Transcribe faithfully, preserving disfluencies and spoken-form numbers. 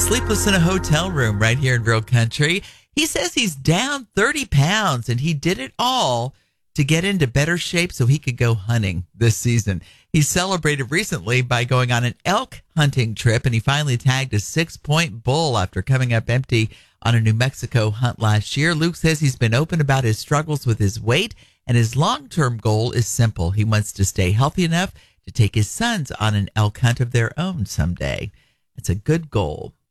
sleepless in a hotel room right here in Real Country. He says he's down thirty pounds, and he did it all to get into better shape so he could go hunting this season. He celebrated recently by going on an elk hunting trip, and he finally tagged a six-point bull after coming up empty on a New Mexico hunt last year. Luke says he's been open about his struggles with his weight, and his long-term goal is simple. He wants to stay healthy enough to take his sons on an elk hunt of their own someday. It's a good goal.